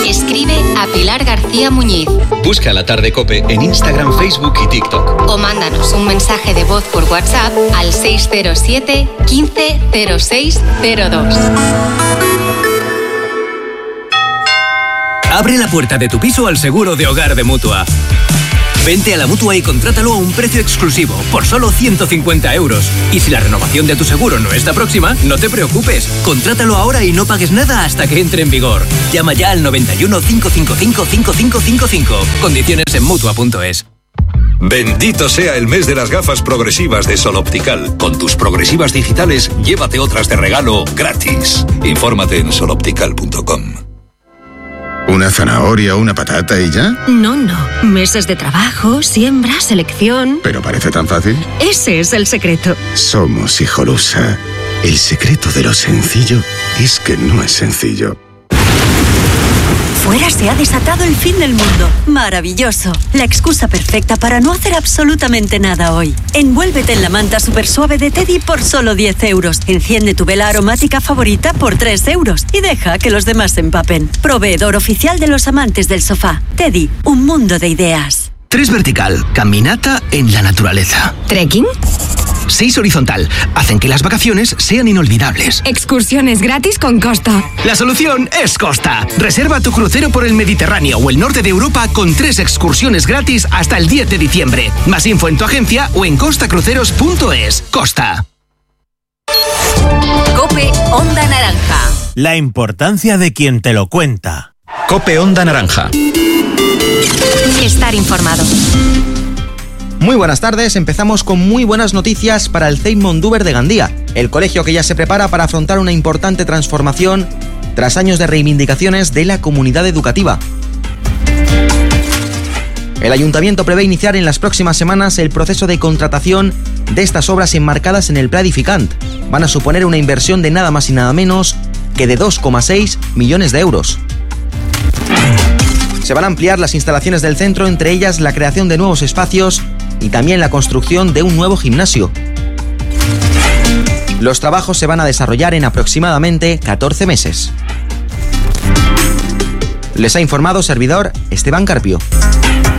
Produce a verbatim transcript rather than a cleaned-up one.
Escribe a Pilar García Muñiz. Busca La Tarde COPE en Instagram, Facebook y TikTok. O mándanos un mensaje de voz por WhatsApp al seis cero siete, quince, cero seis cero dos. Abre la puerta de tu piso al seguro de hogar de Mutua. Vente a la Mutua y contrátalo a un precio exclusivo, por solo ciento cincuenta euros. Y si la renovación de tu seguro no está próxima, no te preocupes. Contrátalo ahora y no pagues nada hasta que entre en vigor. Llama ya al noventa y uno, cinco cinco cinco, cinco cinco cinco cinco. Condiciones en Mutua punto es. Bendito sea el mes de las gafas progresivas de Sol Optical. Con tus progresivas digitales, llévate otras de regalo gratis. Infórmate en sol optical punto com. ¿Una zanahoria, una patata y ya? No, no. Meses de trabajo, siembra, selección... ¿Pero parece tan fácil? Ese es el secreto. Somos Hijolusa. El secreto de lo sencillo es que no es sencillo. Fuera se ha desatado el fin del mundo. Maravilloso. La excusa perfecta para no hacer absolutamente nada hoy. Envuélvete en la manta super suave de Teddy por solo diez euros. Enciende tu vela aromática favorita por tres euros. Y deja que los demás se empapen. Proveedor oficial de los amantes del sofá. Teddy, un mundo de ideas. Tres vertical, caminata en la naturaleza. ¿Trekking? Seis horizontal, hacen que las vacaciones sean inolvidables. Excursiones gratis con Costa. La solución es Costa. Reserva tu crucero por el Mediterráneo o el norte de Europa con tres excursiones gratis hasta el diez de diciembre. Más info en tu agencia o en costa cruceros punto es. Costa. COPE Onda Naranja. La importancia de quien te lo cuenta. COPE Onda Naranja. Estar informado. Muy buenas tardes, empezamos con muy buenas noticias para el C E I Mondúber de Gandía, el colegio que ya se prepara para afrontar una importante transformación tras años de reivindicaciones de la comunidad educativa. El ayuntamiento prevé iniciar en las próximas semanas el proceso de contratación de estas obras enmarcadas en el Pla Edificant. Van a suponer una inversión de nada más y nada menos que de dos coma seis millones de euros. Se van a ampliar las instalaciones del centro, entre ellas la creación de nuevos espacios y también la construcción de un nuevo gimnasio. Los trabajos se van a desarrollar en aproximadamente catorce meses. Les ha informado servidor Esteban Carpio.